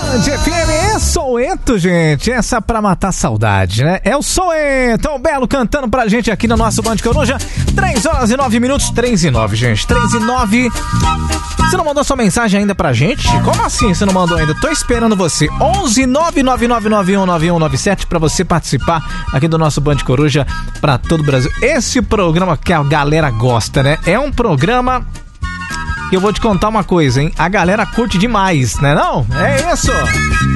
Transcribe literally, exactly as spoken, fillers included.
Band F M é Soueto, gente. Essa pra matar saudade, né? É o Soueto, é o Belo cantando pra gente aqui no nosso Band Coruja. três horas e nove minutos. três e nove, gente. três e nove. Você não mandou sua mensagem ainda pra gente? Como assim você não mandou ainda? Tô esperando você. onze nove nove nove nove um nove um nove sete pra você participar aqui do nosso Band Coruja pra todo o Brasil. Esse programa que a galera gosta, né? É um programa... Eu vou te contar uma coisa, hein? A galera curte demais, né não? É isso!